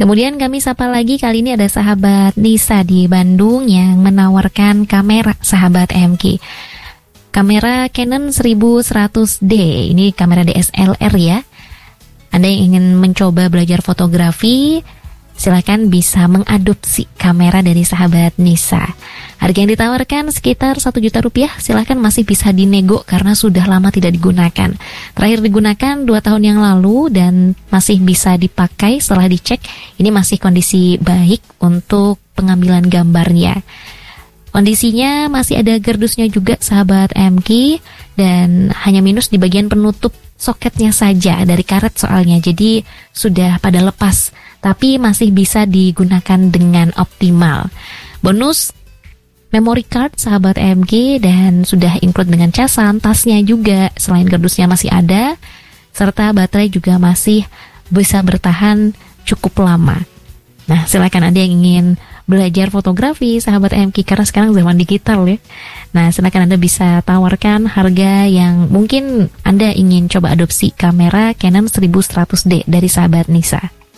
Kemudian kami sapa lagi, kali ini ada sahabat Nisa di Bandung yang menawarkan kamera sahabat MK. Kamera Canon 1100D, ini kamera DSLR ya. Anda yang ingin mencoba belajar fotografi, silakan bisa mengadopsi kamera dari sahabat Nisa. Harga yang ditawarkan sekitar 1 juta rupiah, silakan masih bisa dinego karena sudah lama tidak digunakan. Terakhir digunakan 2 tahun yang lalu dan masih bisa dipakai setelah dicek. Ini masih kondisi baik untuk pengambilan gambarnya. Kondisinya masih ada gerdusnya juga sahabat MK, dan hanya minus di bagian penutup soketnya saja dari karet soalnya, jadi sudah pada lepas, tapi masih bisa digunakan dengan optimal. Bonus memory card sahabat MK dan sudah include dengan casan, tasnya juga selain gerdusnya masih ada, serta baterai juga masih bisa bertahan cukup lama. Nah, silakan Anda yang ingin belajar fotografi sahabat MK, karena sekarang zaman digital ya. Nah, silakan Anda bisa tawarkan harga yang mungkin Anda ingin coba adopsi kamera Canon 1100D dari sahabat Nisa.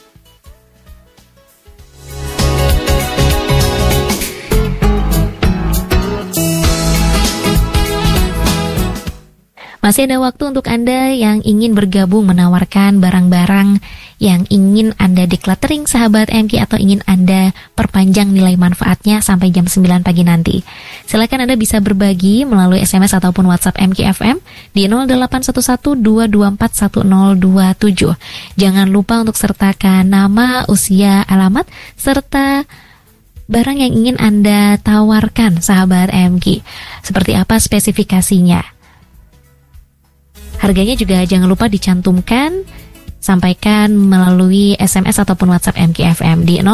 Masih ada waktu untuk Anda yang ingin bergabung menawarkan barang-barang yang ingin Anda decluttering sahabat MK, atau ingin Anda perpanjang nilai manfaatnya sampai jam 9 pagi nanti. Silakan Anda bisa berbagi melalui SMS ataupun WhatsApp MK FM di 0811-224-1027. Jangan lupa untuk sertakan nama, usia, alamat, serta barang yang ingin Anda tawarkan sahabat MK. Seperti apa spesifikasinya? Harganya juga jangan lupa dicantumkan, sampaikan melalui SMS ataupun WhatsApp MKFM di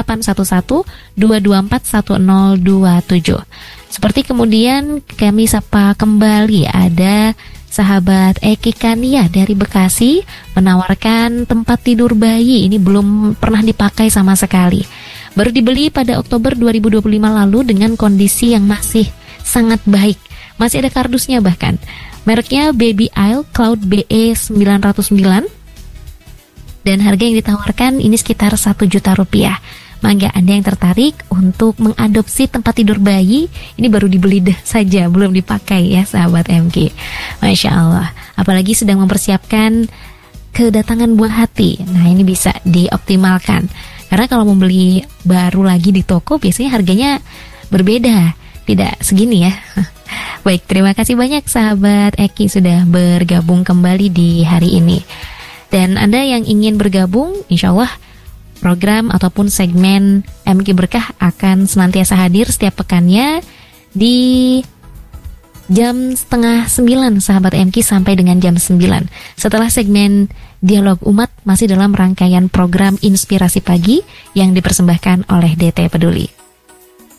0811-224-1027. Seperti kemudian kami sapa kembali, ada sahabat Eki Kania dari Bekasi menawarkan tempat tidur bayi. Ini belum pernah dipakai sama sekali. Baru dibeli pada Oktober 2025 lalu dengan kondisi yang masih sangat baik. Masih ada kardusnya bahkan. Mereknya Baby Isle Cloud BE 909. Dan harga yang ditawarkan ini sekitar 1 juta rupiah. Mangga Anda yang tertarik untuk mengadopsi tempat tidur bayi, ini baru dibeli saja, belum dipakai ya sahabat MK. Masya Allah. Apalagi sedang mempersiapkan kedatangan buah hati. Nah, ini bisa dioptimalkan. Karena kalau membeli baru lagi di toko, biasanya harganya berbeda. Tidak segini ya. Baik, terima kasih banyak sahabat Eki sudah bergabung kembali di hari ini. Dan Anda yang ingin bergabung, insya Allah program ataupun segmen MK Berkah akan senantiasa hadir setiap pekannya di jam 8:30 sahabat MK sampai dengan jam 9. Setelah segmen Dialog Umat masih dalam rangkaian program Inspirasi Pagi yang dipersembahkan oleh DT Peduli.